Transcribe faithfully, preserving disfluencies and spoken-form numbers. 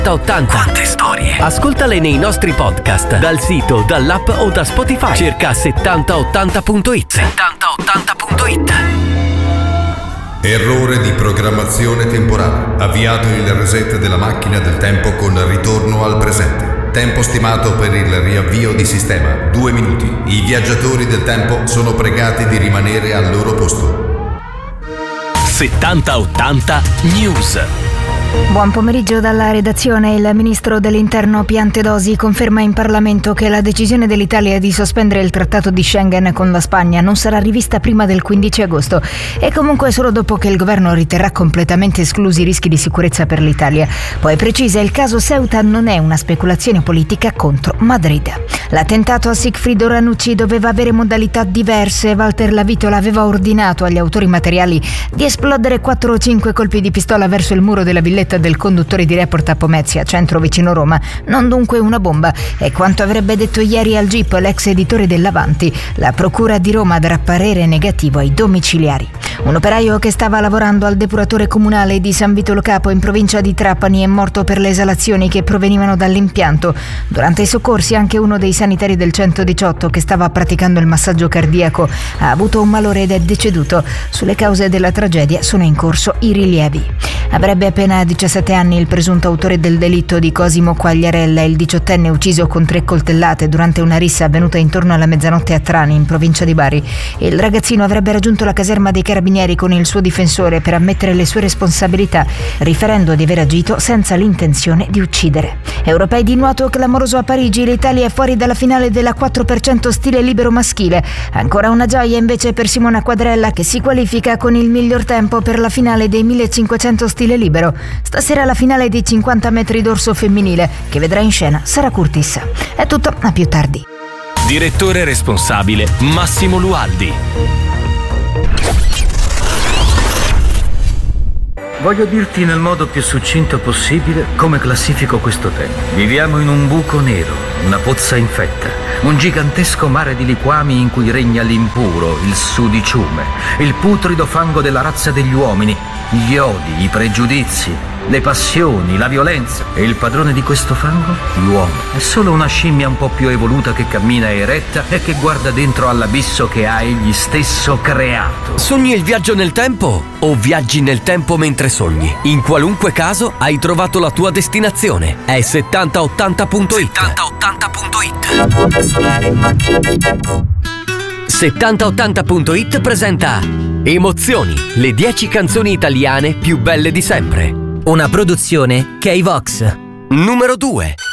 ottanta. Quante storie! Ascoltale nei nostri podcast, dal sito, dall'app o da Spotify. Cerca settanta ottanta punto it. settanta ottanta punto it. Errore di programmazione temporale. Avviato il reset della macchina del tempo con ritorno al presente. Tempo stimato per il riavvio di sistema, due minuti. I viaggiatori del tempo sono pregati di rimanere al loro posto. settanta ottanta News. Buon pomeriggio dalla redazione. Il ministro dell'Interno Piantedosi conferma in Parlamento che la decisione dell'Italia di sospendere il trattato di Schengen con la Spagna non sarà rivista prima del quindici agosto e comunque solo dopo che il governo riterrà completamente esclusi i rischi di sicurezza per l'Italia. Poi precisa: il caso Ceuta non è una speculazione politica contro Madrid. L'attentato a Sigfrido Ranucci doveva avere modalità diverse. Walter Lavitola aveva ordinato agli autori materiali di esplodere quattro o cinque colpi di pistola verso il muro della villetta del conduttore di Report a Pomezia, centro vicino Roma, non dunque una bomba. È quanto avrebbe detto ieri al G I P l'ex editore dell'Avanti. La procura di Roma darà parere negativo ai domiciliari. Un operaio che stava lavorando al depuratore comunale di San Vito Lo Capo in provincia di Trapani è morto per le esalazioni che provenivano dall'impianto. Durante i soccorsi anche uno dei sanitari del centodiciotto che stava praticando il massaggio cardiaco ha avuto un malore ed è deceduto. Sulle cause della tragedia sono in corso i rilievi. Avrebbe appena diciassette anni il presunto autore del delitto di Cosimo Quagliarella, il diciottenne ucciso con tre coltellate durante una rissa avvenuta intorno alla mezzanotte a Trani, in provincia di Bari. Il ragazzino avrebbe raggiunto la caserma dei carabinieri con il suo difensore per ammettere le sue responsabilità, riferendo di aver agito senza l'intenzione di uccidere. Europei di nuoto clamoroso a Parigi, l'Italia è fuori dalla finale della quattro per cento stile libero maschile. Ancora una gioia invece per Simona Quadrella, che si qualifica con il miglior tempo per la finale dei millecinquecento stile libero. Stasera la finale di cinquanta metri d'orso femminile, che vedrà in scena Sara Curtis. È tutto, a più tardi. Direttore responsabile Massimo Lualdi. Voglio dirti nel modo più succinto possibile come classifico questo tema. Viviamo in un buco nero, una pozza infetta, un gigantesco mare di liquami in cui regna l'impuro, il sudiciume, il putrido fango della razza degli uomini, gli odi, i pregiudizi, le passioni, la violenza. E il padrone di questo fango? L'uomo. È solo una scimmia un po' più evoluta che cammina eretta e che guarda dentro all'abisso che ha egli stesso creato. Sogni il viaggio nel tempo o viaggi nel tempo mentre sogni? In qualunque caso hai trovato la tua destinazione. È settanta ottanta punto it. settanta ottanta punto it. settanta ottanta punto it presenta Emozioni, le dieci canzoni italiane più belle di sempre. Una produzione K-Vox. Numero due.